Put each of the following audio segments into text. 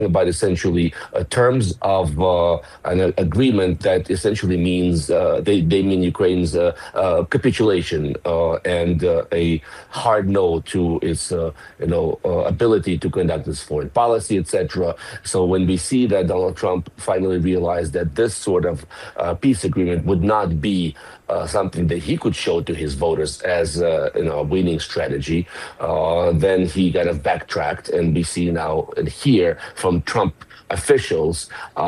about essentially terms of an agreement that essentially means they mean Ukraine's capitulation and a hard no to its ability to conduct its foreign policy, etc. So when we see that Donald Trump finally realized that this sort of peace agreement would not be something that he could show to his voters as a winning strategy, then he kind of backtracked, and we see now and hear from Trump officials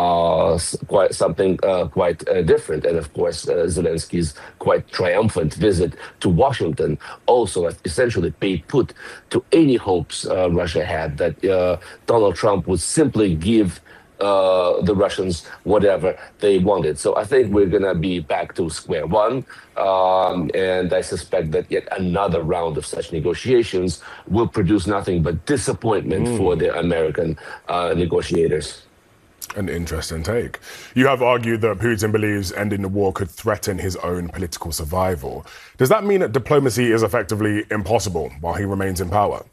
quite different. And of course, Zelensky's quite triumphant visit to Washington also essentially paid put to any hopes Russia had that Donald Trump would simply give the Russians whatever they wanted. So I think we're going to be back to square one. And I suspect that yet another round of such negotiations will produce nothing but disappointment for the American negotiators. An interesting take. You have argued that Putin believes ending the war could threaten his own political survival. Does that mean that diplomacy is effectively impossible while he remains in power?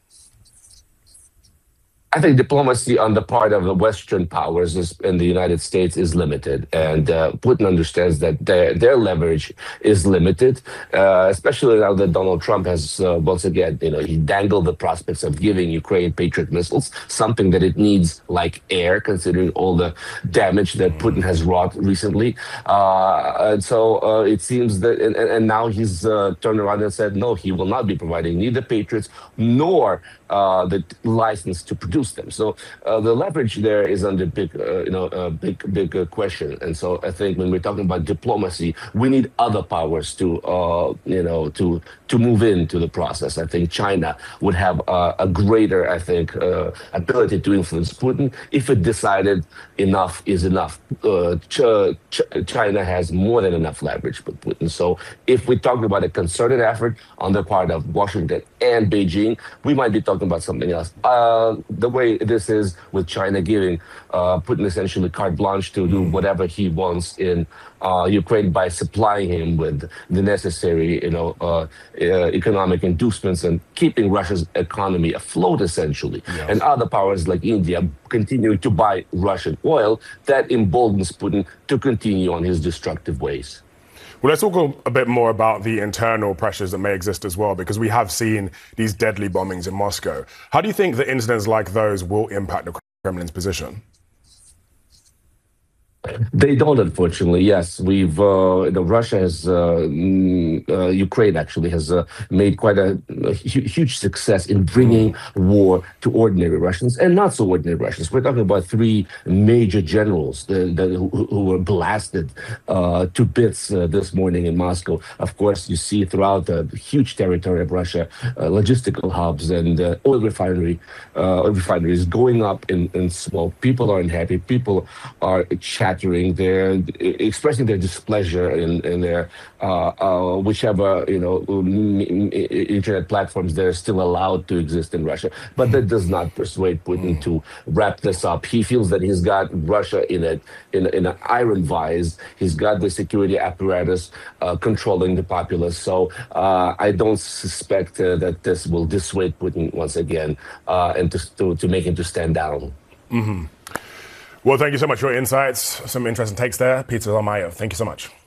I think diplomacy on the part of the Western powers in the United States is limited, and Putin understands that their leverage is limited, especially now that Donald Trump has once again, he dangled the prospects of giving Ukraine Patriot missiles, something that it needs like air, considering all the damage that Putin has wrought recently. And so it seems that, and now he's turned around and said, no, he will not be providing neither Patriots nor the license to produce them. So the leverage there is under big question. And so I think when we're talking about diplomacy, we need other powers to move into the process. I think China would have a greater, ability to influence Putin if it decided enough is enough. China has more than enough leverage with Putin. So if we're talking about a concerted effort on the part of Washington and Beijing, we might be talking about something else. The way this is with China giving Putin essentially carte blanche to do whatever he wants in Ukraine by supplying him with the necessary, economic inducements and keeping Russia's economy afloat, essentially. Yes. And other powers like India continue to buy Russian oil, that emboldens Putin to continue on his destructive ways. Well, let's talk a bit more about the internal pressures that may exist as well, because we have seen these deadly bombings in Moscow. How do you think that incidents like those will impact the Kremlin's position? They don't, unfortunately. Yes, Russia has, Ukraine actually has made quite a huge success in bringing war to ordinary Russians and not so ordinary Russians. We're talking about three major generals who were blasted to bits this morning in Moscow. Of course, you see throughout the huge territory of Russia, logistical hubs and oil refineries going up in smoke. People are unhappy. People are chattering. They're expressing their displeasure in their whichever internet platforms they're still allowed to exist in Russia. But that does not persuade Putin to wrap this up. He feels that he's got Russia in an iron vise. He's got the security apparatus controlling the populace. So I don't suspect that this will dissuade Putin once again and to make him to stand down. Mm-hmm. Well, thank you so much for your insights. Some interesting takes there. Peter Tolmayer, thank you so much.